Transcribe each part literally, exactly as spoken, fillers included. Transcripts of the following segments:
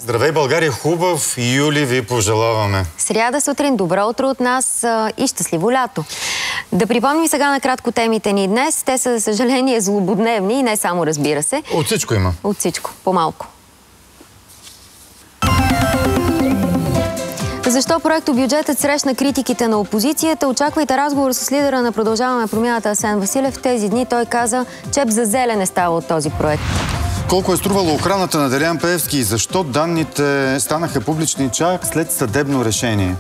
Здравей, България! Хубав юли ви пожелаваме. Сряда сутрин, добро утро от нас и щастливо лято. Да припомним сега накратко темите ни днес. Те са, за съжаление, злободневни и не само, разбира се. От всичко има. От всичко, по-малко. Защо проектобюджетът срещна критиките на опозицията? Очаквайте разговор с лидера на Продължаваме промяната Асен Василев. Тези дни той каза, чеп за зелен е става от този проект. Колко е струвало охраната на Делян Пеевски и защо данните станаха публични чак след съдебно решение?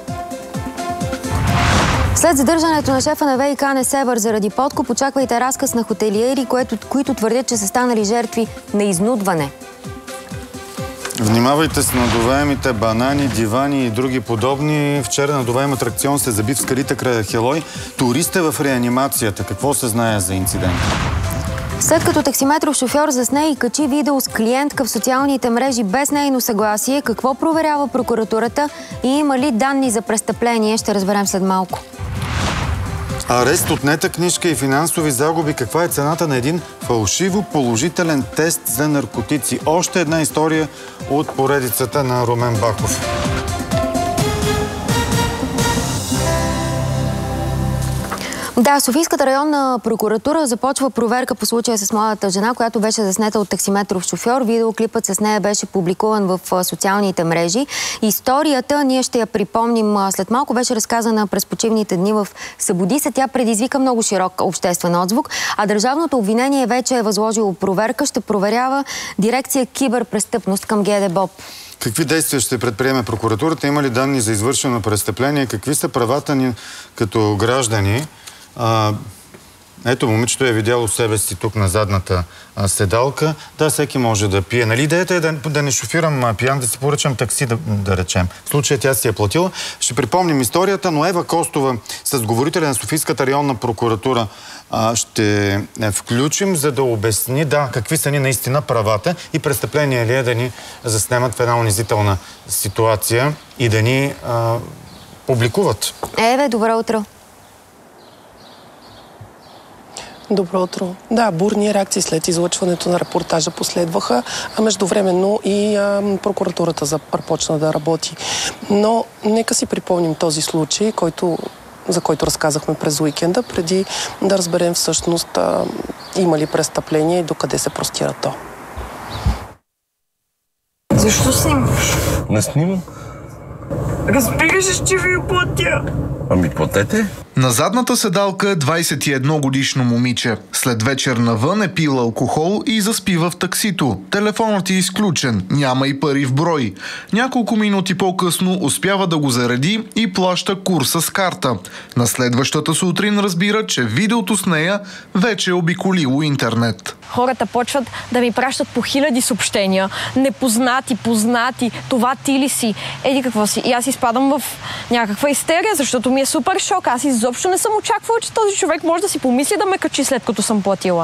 След задържането на шефа на ВиК Несебър заради подкуп, очаквайте разказ на хотелиери, които твърдят, че са станали жертви на изнудване. Внимавайте с надуваемите банани, дивани и други подобни. Вчера надуваем атракцион се заби в скалите край Ахелой. Турист е в реанимацията. Какво се знае за инцидента? След като таксиметров шофьор засне и качи видео с клиентка в социалните мрежи без нейно съгласие, какво проверява прокуратурата и има ли данни за престъпление, ще разберем след малко. Арест, отнета книжка и финансови загуби. Каква е цената на един фалшиво положителен тест за наркотици? Още една история от поредицата на Румен Баков. Да, Софийската районна прокуратура започва проверка по случая с младата жена, която беше заснета от таксиметров шофьор. Видеоклипът с нея беше публикуван в социалните мрежи. Историята, ние ще я припомним след малко, беше разказана през почивните дни в Събуди се. Тя предизвика много широк обществен отзвук, а държавното обвинение вече е възложило проверка. Ще проверява дирекция киберпрестъпност към ГДБОП. Какви действия ще предприеме прокуратурата? Има ли данни за извършено престъпление? Какви са правата ни като граждани? А, ето, момичето е видяло себе си тук на задната а, седалка. Да, всеки може да пие. Нали, идеята е да, да не шофирам а, пиян, да си поръчам такси, да, да речем. В случая тя си е платила. Ще припомним историята, но Ева Костова с говорителя на Софийската районна прокуратура а, ще включим, за да обясни, да, какви са ни наистина правата и престъпление ли е да ни заснемат в една унизителна ситуация и да ни а, публикуват. Еве, добро утро! Добро утро. Да, бурни реакции след излъчването на репортажа последваха, а междувременно и а, прокуратурата започна да работи. Но нека си припомним този случай, който, за който разказахме през уикенда, преди да разберем всъщност а, има ли престъпление и докъде се простира то. Защо снимаш? Не снимам. Разбираш, че ви платя. Ами платете. На задната седалка е двайсет и едно годишно момиче. След вечер навън е пила алкохол и заспива в таксито. Телефонът е изключен, няма и пари в брой. Няколко минути по-късно успява да го зареди и плаща курса с карта. На следващата сутрин разбира, че видеото с нея вече е обиколило интернет. Хората почват да ми пращат по хиляди съобщения. Непознати, познати, това ти ли си? Еди какво си? И аз изпадам в някаква истерия, защото ми е супер шок. Аз изобщо не съм очаквала, че този човек може да си помисли да ме качи след като съм платила.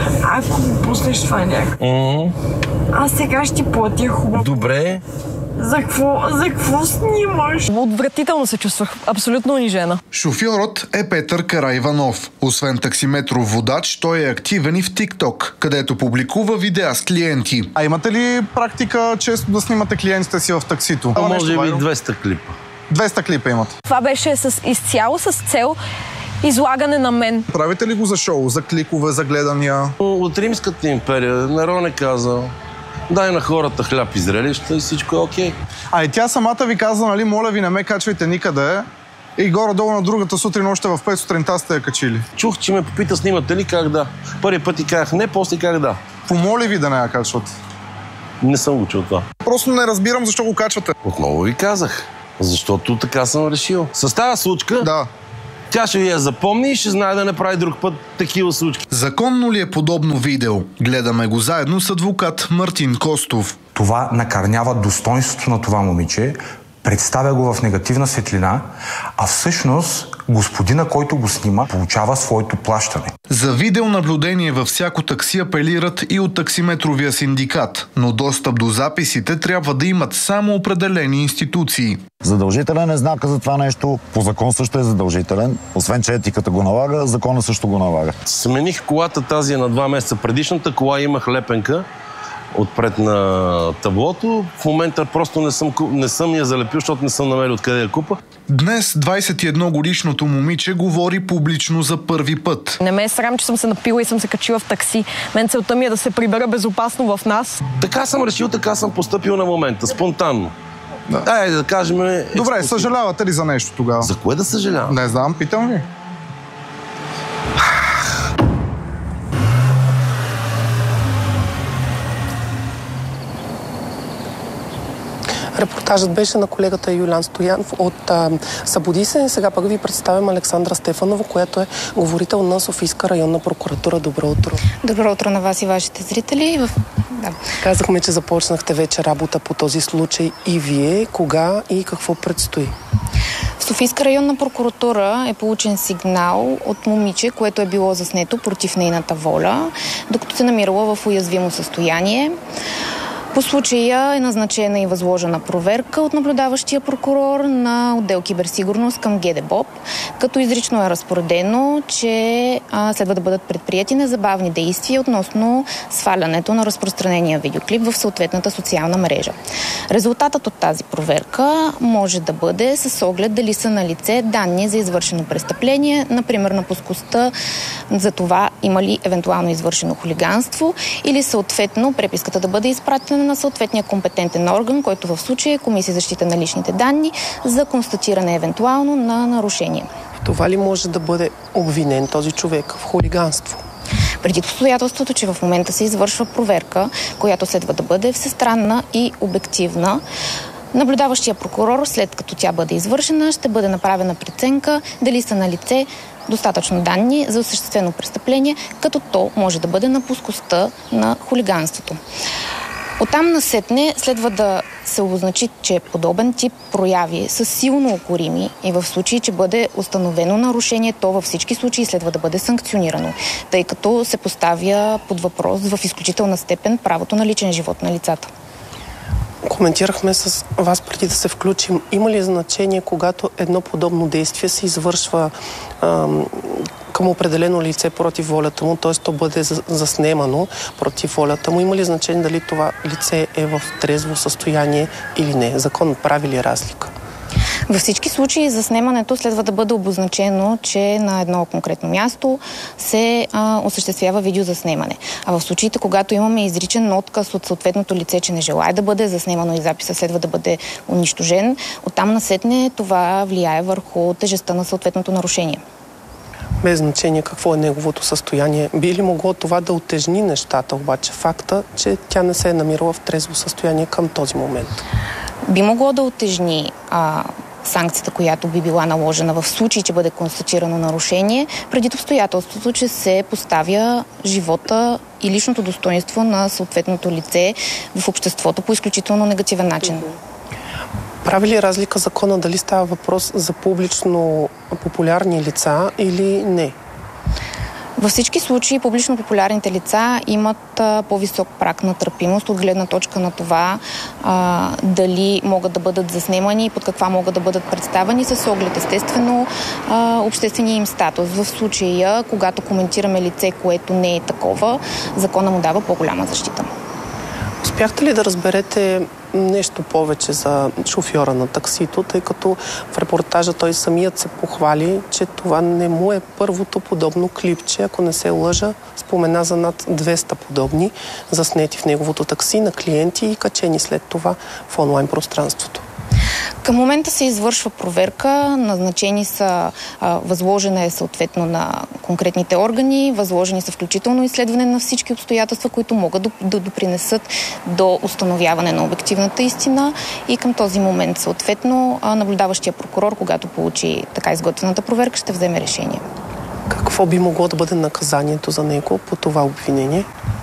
Ако ми пуснеш това някак. Mm-hmm. Аз сега ще ти платя хубаво. Добре. За какво, за какво снимаш? Отвратително се чувствах. Абсолютно унижена. Шофьорът е Петър Караиванов. Освен таксиметров водач, той е активен и в TikTok, където публикува видеа с клиенти. А имате ли практика често да снимате клиентите си в таксито? А може би двеста клипа. двеста клипа имате? Това беше с, изцяло с цел излагане на мен. Правите ли го за шоу, за кликове, за гледания? От Римската империя Нерон е казал: дай на хората хляб и зрелища и всичко е окей. А и тя самата ви каза, нали, моля ви, не ме качвайте никъде. И горе-долу на другата сутрин, още в пет сутринта сте я качили. Чух, че ме попита, снимате ли, как да. Първи път и казах не, после как да. Помоли ви да не я качват? Не съм го чул това. Просто не разбирам защо го качвате. Отново ви казах, защото така съм решил. С тази случка, да. Тя ще я запомни и ще знае да не прави друг път такива случки. Законно ли е подобно видео? Гледаме го заедно с адвокат Мартин Костов. Това накърнява достоинството на това момиче, представя го в негативна светлина, а всъщност господина, който го снима, получава своето плащане. За видеонаблюдение във всяко такси апелират и от таксиметровия синдикат, но достъп до записите трябва да имат само определени институции. Задължителен е знака за това нещо, по закон също е задължителен, освен че етиката го налага, закона също го налага. Смених колата тази на два месеца, предишната кола имах лепенка отпред на таблото. В момента просто не съм, не съм я залепил, защото не съм намерил откъде я купа. Днес двайсет и едногодишното момиче говори публично за първи път. Не ме е срам, че съм се напила и съм се качила в такси. Мен целта ми е да се прибера безопасно в нас. Така съм решил, така съм постъпил на момента, спонтанно. Да. Айде да кажем... Добре, експулсив. Съжалявате ли за нещо тогава? За кое да съжалявам? Не знам, питам ви. Репортажът беше на колегата Юлиан Стоянов от а, Събуди се. Сега пък ви представям Александра Стефанова, която е говорител на Софийска районна прокуратура. Добро утро. Добро утро на вас и вашите зрители. Да. Казахме, че започнахте вече работа по този случай и вие. Кога и какво предстои? В Софийска районна прокуратура е получен сигнал от момиче, което е било заснето против нейната воля, докато се намирала в уязвимо състояние. По случая е назначена и възложена проверка от наблюдаващия прокурор на отдел киберсигурност към ГДБОП, като изрично е разпоредено, че а, следва да бъдат предприяти незабавни действия относно свалянето на разпространения видеоклип в съответната социална мрежа. Резултатът от тази проверка може да бъде с оглед дали са на лице данни за извършено престъпление, например на плоскостта за това има ли евентуално извършено хулиганство или съответно преписката да бъде изпратена на съответния компетентен орган, който в случая е Комисия за защита на личните данни за констатиране евентуално на нарушение. Това ли може да бъде обвинен този човек в хулиганство? Преди обстоятелството, че в момента се извършва проверка, която следва да бъде всестранна и обективна, наблюдаващия прокурор, след като тя бъде извършена, ще бъде направена преценка дали са на лице достатъчно данни за осъществено престъпление, като то може да бъде на плоскостта на хулиганството. Оттам насетне следва да се обозначи, че подобен тип прояви са силно укорими и в случай, че бъде установено нарушение, то във всички случаи следва да бъде санкционирано, тъй като се поставя под въпрос в изключителна степен правото на личен живот на лицата. Коментирахме с вас преди да се включим. Има ли значение, когато едно подобно действие се извършва ам, към определено лице против волята му, т.е. то бъде заснемано против волята му? Има ли значение дали това лице е в трезво състояние или не? Закон прави ли разлика? Във всички случаи заснемането следва да бъде обозначено, че на едно конкретно място се а, осъществява видеозаснемане. А в случаите, когато имаме изричен отказ от съответното лице, че не желае да бъде заснемано и записа следва да бъде унищожен, оттам насетне това влияе върху тежестта на съответното нарушение. Без значение какво е неговото състояние. Би ли могло това да утежни нещата, обаче факта, че тя не се е намирала в трезво състояние към този момент? Би могло да утежни а, санкцията, която би била наложена в случай, че бъде констатирано нарушение, преди обстоятелството, че се поставя живота и личното достоинство на съответното лице в обществото по изключително негативен начин. Прави ли разлика закона дали става въпрос за публично популярни лица или не? Във всички случаи публично популярните лица имат а, по-висок праг на търпимост от гледна точка на това а, дали могат да бъдат заснемани и под каква могат да бъдат представени с оглед естествено а, обществения им статус. В случая, когато коментираме лице, което не е такова, закона му дава по-голяма защита. Успяхте ли да разберете нещо повече за шофьора на таксито, тъй като в репортажа той самият се похвали, че това не му е първото подобно клипче, ако не се лъжа, спомена за над двеста подобни, заснети в неговото такси на клиенти и качени след това в онлайн пространството. Към момента се извършва проверка, назначени са, а, възложена е съответно на конкретните органи, възложени са включително изследване на всички обстоятелства, които могат да, да допринесат до установяване на обективната истина и към този момент съответно наблюдаващия прокурор, когато получи така изготвената проверка, ще вземе решение. Какво би могло да бъде наказанието за него по това обвинение?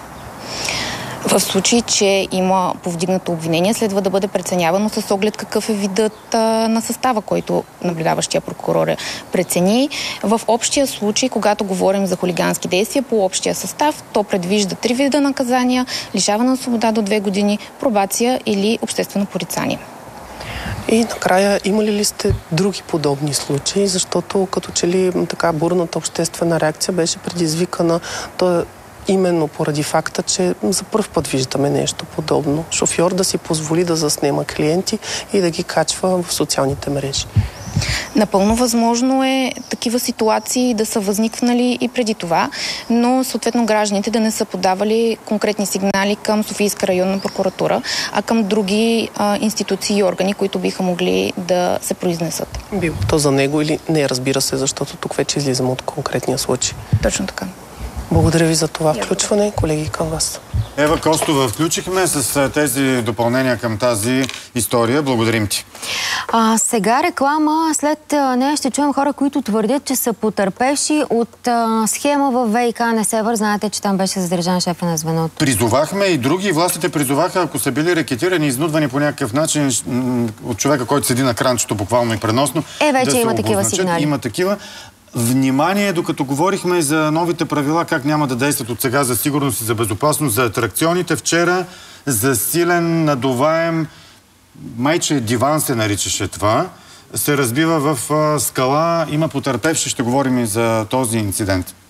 В случай, че има повдигнато обвинение, следва да бъде преценявано с оглед какъв е видът а, на състава, който наблюдаващия прокурор прецени. В общия случай, когато говорим за хулигански действия по общия състав, то предвижда три вида наказания: лишаване на свобода до две години, пробация или обществено порицание. И накрая, имали ли сте други подобни случаи, защото като че ли така бурната обществена реакция беше предизвикана, то именно поради факта, че за първ път виждаме нещо подобно. Шофьор да си позволи да заснема клиенти и да ги качва в социалните мрежи. Напълно възможно е такива ситуации да са възникнали и преди това, но съответно гражданите да не са подавали конкретни сигнали към Софийска районна прокуратура, а към други а, институции и органи, които биха могли да се произнесат. Било то за него или не, разбира се, защото тук вече излизаме от конкретния случай. Точно така. Благодаря ви за това включване. Колеги, към вас. Ева Костова, включихме с тези допълнения към тази история. Благодарим ти. А, сега реклама. След нея ще чуем хора, които твърдят, че са потърпевши от а, схема в ВиК Несебър. Знаете, че там беше задържан шефа на звеното. Призовахме и други властите призоваха, ако са били рекетирани, изнудвани по някакъв начин от човека, който седи на кранчето, буквално и преносно. Е, вече да има такива сигнали. Има такива. Внимание, докато говорихме за новите правила, как няма да действат от сега за сигурност и за безопасност, за атракционите. Вчера засилен, надуваем, майче диван се наричаше това, се разбива в скала. Има потърпевши, ще говорим и за този инцидент.